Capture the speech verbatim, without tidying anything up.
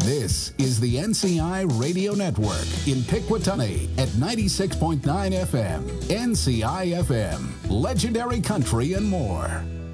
This is the N C I Radio Network in Pickwatunny at ninety-six point nine F M. N C I F M, legendary country and more.